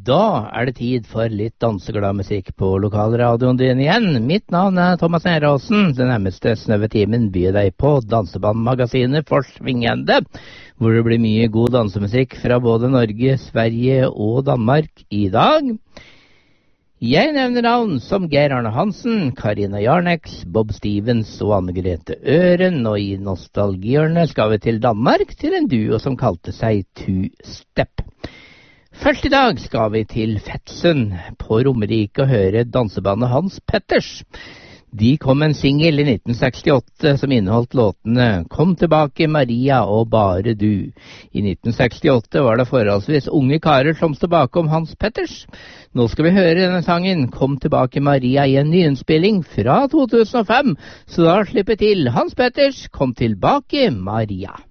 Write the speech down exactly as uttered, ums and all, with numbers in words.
Da er det tid for litt danseglad musikk på lokalradioen din igjen. Mitt navn er Thomas Neråsen. Den nærmeste snøve timen byr deg på dansebandmagasinet Forsvingende, hvor det blir mye god dansemusikk fra både Norge, Sverige og Danmark i dag. Jeg nevner navn som Geir Arne Hansen, Karina Jarnex, Bob Stevens og Anne-Grete Øren, og i nostalgihjørnet skal vi til Danmark til en duo som kalte seg Two-Step. Først i dag skal vi til Fettsund på Romerike og høre dansebandet Hans Petters. De kom med en single i nitten sekstiåtte som inneholdt låtene Kom tilbake Maria og Bare du. I nitten sekstiåtte var det forholdsvis unge karer som stod bakom Hans Petters. Nå skal vi høre denne sangen Kom tilbake Maria i en nyinnspilling fra to tusen og fem, så da slipper til Hans Petters Kom tilbake Maria.